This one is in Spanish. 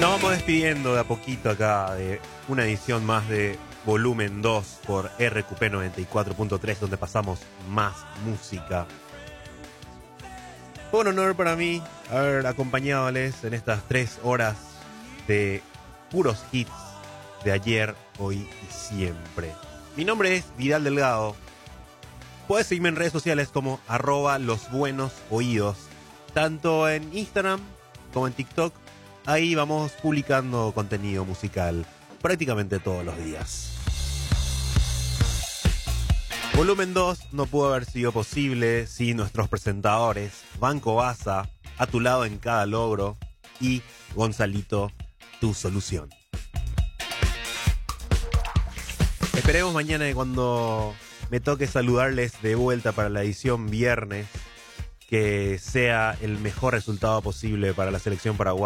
Nos vamos despidiendo de a poquito acá de una edición más de Volumen 2 por RQP 94.3, donde pasamos más música. Fue un honor para mí haber acompañadoles en estas 3 horas de puros hits de ayer, hoy y siempre. Mi nombre es Vidal Delgado. Puedes seguirme en redes sociales como @losbuenosoídos, tanto en Instagram como en TikTok. Ahí vamos publicando contenido musical prácticamente todos los días. Volumen 2 no pudo haber sido posible sin nuestros presentadores Banco Baza, a tu lado en cada logro, y Gonzalito, tu solución. Esperemos mañana que cuando me toque saludarles de vuelta para la edición viernes, que sea el mejor resultado posible para la selección paraguaya.